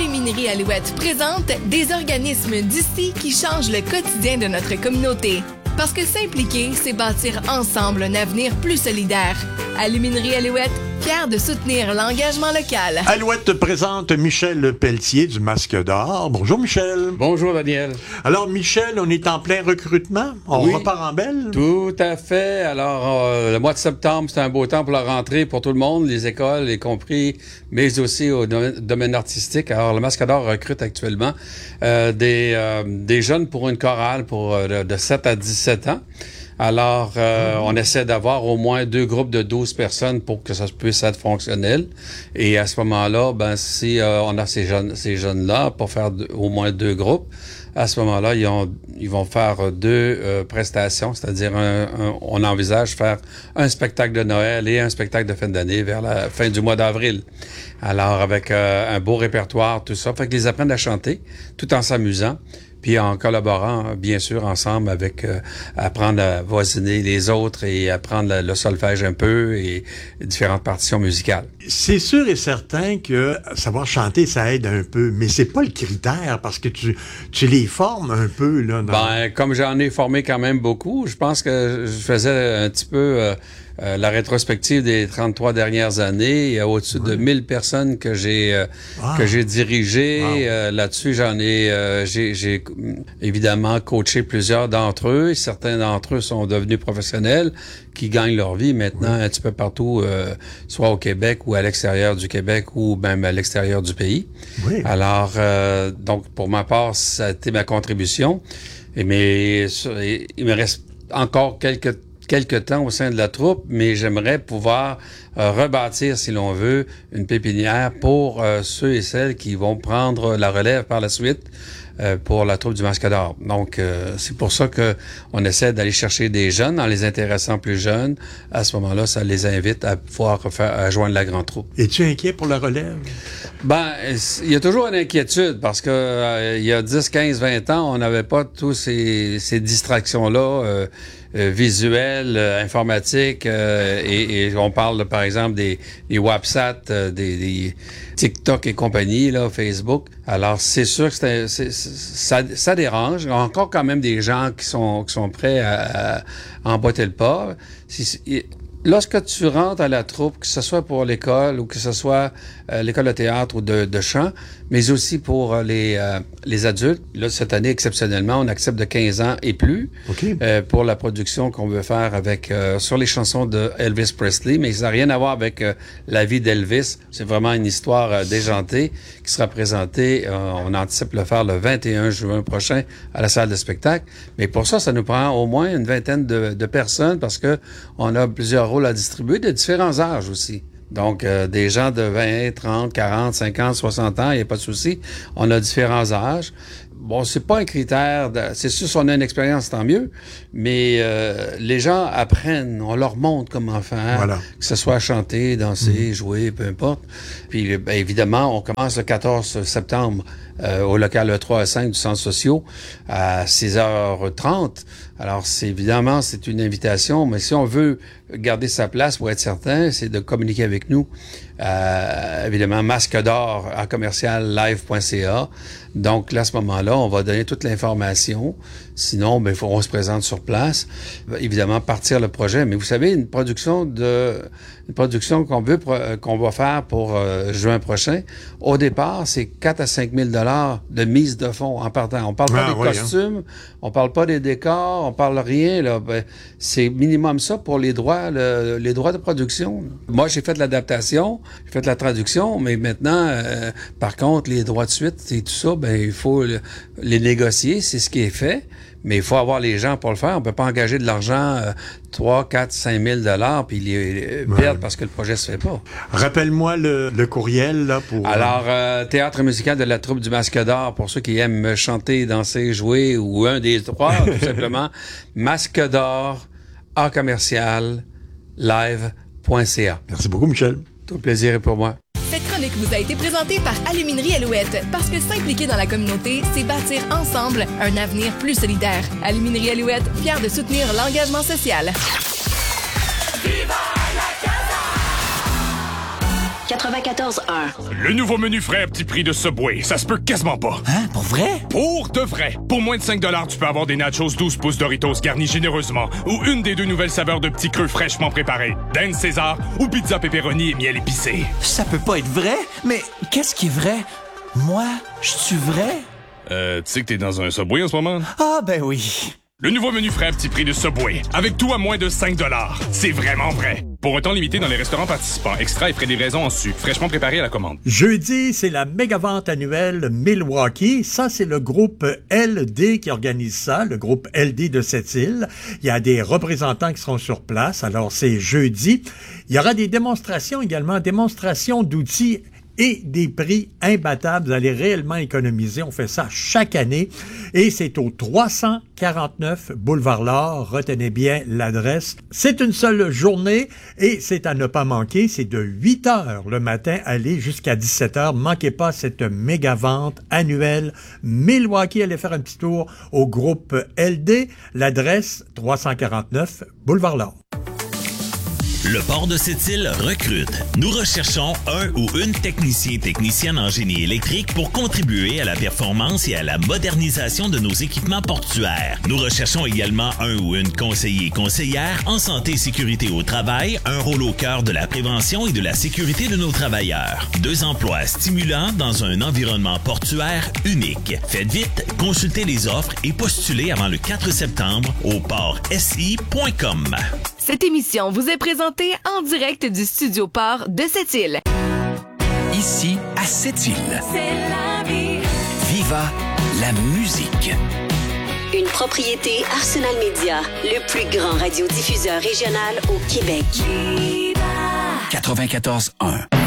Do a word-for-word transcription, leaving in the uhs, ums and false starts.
Aluminerie Alouette présente des organismes d'ici qui changent le quotidien de notre communauté. Parce que s'impliquer, c'est bâtir ensemble un avenir plus solidaire. Aluminerie Alouette, fière de soutenir l'engagement local. Alouette présente Michel Pelletier du Masque d'Or. Bonjour Michel. Bonjour Daniel. Alors Michel, on est en plein recrutement. On oui, repart en belle. Tout à fait. Alors euh, le mois de septembre, c'est un beau temps pour la rentrée pour tout le monde, les écoles y compris, mais aussi au domaine, domaine artistique. Alors le Masque d'Or recrute actuellement euh, des, euh, des jeunes pour une chorale pour euh, de sept à dix-sept ans. Alors, euh, mmh. on essaie d'avoir au moins deux groupes de douze personnes pour que ça puisse être fonctionnel. Et à ce moment-là, ben si euh, on a ces jeunes, ces jeunes-là pour faire de, au moins deux groupes, à ce moment-là, ils, ont, ils vont faire deux euh, prestations, c'est-à-dire un, un, on envisage faire un spectacle de Noël et un spectacle de fin d'année vers la fin du mois d'avril. Alors, avec euh, un beau répertoire, tout ça, fait qu'ils apprennent à chanter tout en s'amusant. Puis en collaborant, bien sûr, ensemble avec euh, apprendre à voisiner les autres et apprendre le, le solfège un peu et différentes partitions musicales. C'est sûr et certain que savoir chanter, ça aide un peu, mais c'est pas le critère parce que tu, tu les formes un peu, là. Dans... Ben, comme j'en ai formé quand même beaucoup, je pense que je faisais un petit peu... Euh, Euh, la rétrospective des trente-trois dernières années, il y a au-dessus oui. de mille personnes que j'ai euh, wow. que j'ai dirigées. Wow. Euh, là-dessus, j'en ai, euh, j'ai, j'ai évidemment coaché plusieurs d'entre eux. Certains d'entre eux sont devenus professionnels, qui gagnent leur vie maintenant oui. un petit peu partout, euh, soit au Québec ou à l'extérieur du Québec ou même à l'extérieur du pays. Oui. Alors, euh, donc pour ma part, ça a été ma contribution. Et mais il me reste encore quelques quelques temps au sein de la troupe, mais j'aimerais pouvoir euh, rebâtir, si l'on veut, une pépinière pour euh, ceux et celles qui vont prendre la relève par la suite euh, pour la troupe du Masque d'Or. Donc, euh, c'est pour ça que on essaie d'aller chercher des jeunes en les intéressant plus jeunes. À ce moment-là, ça les invite à pouvoir refaire, à joindre la grande troupe. Es-tu inquiet pour la relève? Ben, il y a toujours une inquiétude parce que euh, il y a dix, quinze, vingt ans, on n'avait pas tous ces, ces distractions-là euh, euh, visuelles, euh, informatiques, euh, et, et on parle, de, par exemple, des, des WhatsApp, euh, des, des TikTok et compagnie, là, Facebook. Alors, c'est sûr que c'est, c'est, ça, ça dérange. Il y a encore quand même des gens qui sont, qui sont prêts à, à emboîter le pas. Si, Lorsque tu rentres à la troupe, que ce soit pour l'école ou que ce soit euh, l'école de théâtre ou de, de chant, mais aussi pour euh, les, euh, les adultes, là, cette année, exceptionnellement, on accepte de quinze ans et plus okay. euh, pour la production qu'on veut faire avec euh, sur les chansons de Elvis Presley, mais ça n'a rien à voir avec euh, la vie d'Elvis. C'est vraiment une histoire euh, déjantée qui sera présentée, euh, on anticipe le faire le vingt et un juin prochain à la salle de spectacle. Mais pour ça, ça nous prend au moins une vingtaine de, de personnes parce que on a plusieurs rôles à distribuer de différents âges aussi. Donc, euh, des gens de vingt, trente, quarante, cinquante, soixante ans, il n'y a pas de souci. On a différents âges. Bon, c'est pas un critère. De, c'est sûr, si on a une expérience, tant mieux. Mais euh, les gens apprennent. On leur montre comment faire. Voilà. Que ce soit chanter, danser, mmh. jouer, peu importe. Puis, ben, évidemment, on commence le quatorze septembre euh, au local E trois à cinq du Centre sociaux à six heures trente. Alors, c'est évidemment, c'est une invitation, mais si on veut garder sa place pour être certain, c'est de communiquer avec nous. Euh, évidemment, masque d'or à commercial live point c a. Donc, là, à ce moment-là, on va donner toute l'information. Sinon, ben, il faut qu'on se présente sur place. Évidemment, partir le projet. Mais vous savez, une production de, une production qu'on veut, qu'on va faire pour euh, juin prochain, au départ, c'est quatre à cinq mille dollars de mise de fonds en partant. On parle pas ah, des oui, costumes, hein. On parle pas des décors, on parle rien, là. Ben, c'est minimum ça pour les droits, le, les droits de production. Moi, j'ai fait de l'adaptation, j'ai fait de la traduction, mais maintenant, euh, par contre, les droits de suite et tout ça, ben, il faut le, les négocier, c'est ce qui est fait. Mais il faut avoir les gens pour le faire. On peut pas engager de l'argent euh, trois, quatre, cinq mille dollars puis les, les ouais. perdre parce que le projet se fait pas. Rappelle-moi le, le courriel là pour. Alors euh, théâtre musical de la troupe du Masque d'Or pour ceux qui aiment chanter, danser, jouer ou un des trois tout simplement. Masque d'Or à commercial live point c a. Merci beaucoup Michel. Tout le plaisir est pour moi. Cette chronique vous a été présentée par Aluminerie Alouette. Parce que s'impliquer dans la communauté, c'est bâtir ensemble un avenir plus solidaire. Aluminerie Alouette, fière de soutenir l'engagement social. Viva la casa! quatre-vingt-quatorze un. Le nouveau menu frais à petit prix de Subway, ça se peut quasiment pas. Hein? Pour vrai? Pour de vrai. Pour moins de cinq dollars, tu peux avoir des nachos douze pouces Doritos garnis généreusement ou une des deux nouvelles saveurs de petits creux fraîchement préparés. Dan César ou pizza pepperoni et miel épicé. Ça peut pas être vrai? Mais qu'est-ce qui est vrai? Moi, je suis vrai? Euh, tu sais que t'es dans un Subway en ce moment? Ah, ben oui. Le nouveau menu frais à petit prix de Subway. Avec tout à moins de cinq dollars. C'est vraiment vrai. Pour un temps limité dans les restaurants participants. Extra et frais de livraison en su. Fraîchement préparé à la commande. Jeudi, c'est la méga vente annuelle Milwaukee. Ça, c'est le groupe L D qui organise ça, le groupe L D de Sept-Îles. Il y a des représentants qui seront sur place. Alors, c'est jeudi. Il y aura des démonstrations également, démonstrations d'outils et des prix imbattables. Vous allez réellement économiser. On fait ça chaque année. Et c'est au trois cent quarante-neuf Boulevard L'Or. Retenez bien l'adresse. C'est une seule journée et c'est à ne pas manquer. C'est de huit heures le matin, allez jusqu'à dix-sept heures. Manquez pas cette méga vente annuelle Milwaukee. Allez faire un petit tour au groupe L D. L'adresse trois cent quarante-neuf Boulevard L'Or. Le port de Sept-Îles recrute. Nous recherchons un ou une technicien technicienne en génie électrique pour contribuer à la performance et à la modernisation de nos équipements portuaires. Nous recherchons également un ou une conseiller conseillère en santé et sécurité au travail, un rôle au cœur de la prévention et de la sécurité de nos travailleurs. Deux emplois stimulants dans un environnement portuaire unique. Faites vite, consultez les offres et postulez avant le quatre septembre au port s i point com. Cette émission vous est présentée en direct du Studio Port de Sept-Îles. Ici, à Sept-Îles. C'est la vie. Viva la musique. Une propriété Arsenal Media, le plus grand radiodiffuseur régional au Québec. quatre-vingt-quatorze un.